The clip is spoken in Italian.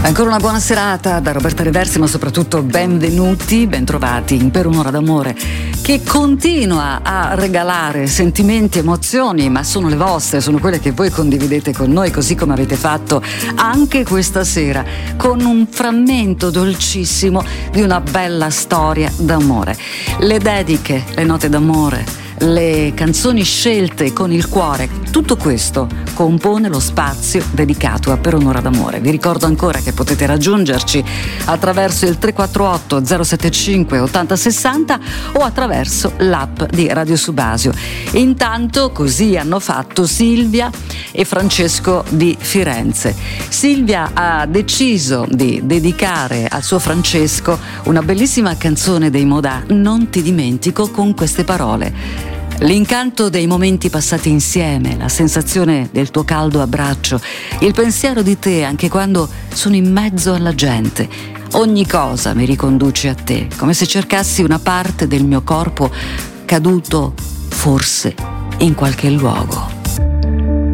Ancora una buona serata da Roberta Reversi, ma soprattutto benvenuti, bentrovati in Per un'ora d'amore, che continua a regalare sentimenti, emozioni, ma sono le vostre, sono quelle che voi condividete con noi, così come avete fatto anche questa sera, con un frammento dolcissimo di una bella storia d'amore. Le dediche, le note d'amore, le canzoni scelte con il cuore, tutto questo compone lo spazio dedicato a Per un'ora d'amore. Vi ricordo ancora che potete raggiungerci attraverso il 348 075 8060 o attraverso l'app di Radio Subasio. Intanto così hanno fatto Silvia e Francesco di Firenze. Silvia ha deciso di dedicare al suo Francesco una bellissima canzone dei Modà, Non ti dimentico, con queste parole: l'incanto dei momenti passati insieme, la sensazione del tuo caldo abbraccio, il pensiero di te anche quando sono in mezzo alla gente. Ogni cosa mi riconduce a te, come se cercassi una parte del mio corpo caduto forse in qualche luogo.